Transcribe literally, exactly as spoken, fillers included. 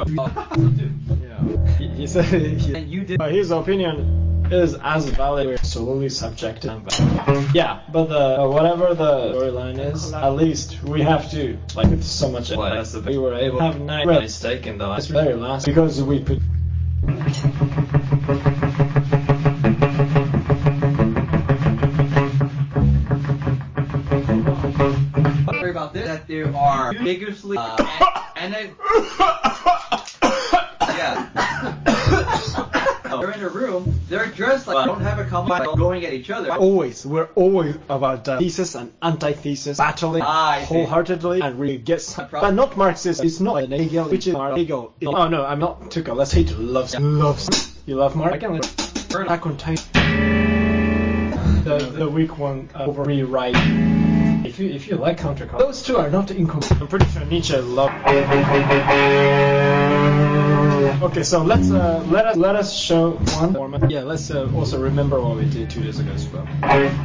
Yeah. He, he said he, And you did. uh, his opinion is as valid. We're solely subjective. But yeah, but the uh, whatever the storyline is, at least we have to like it's so much less that we were able to have nine mistake in the last very last because we put. Sorry about this. That there are vigorously uh, and, and yeah. They're in a room. They're dressed like don't have a common going at each other. Always, we're always about uh, thesis and antithesis, battling Ah, wholeheartedly and really gets, but not Marxist. It's not an Hegel, which is Hegel. Oh no, I'm not Tuchel. Let's hate loves loves. You love Marx? I can burn back on time. The the weak one uh, over rewrite. If you if you like counter, those two are not incompatible. I'm pretty sure Nietzsche loved. Okay, so let's uh, let us let us show one format. Yeah, let's uh, also remember what we did two days ago as well.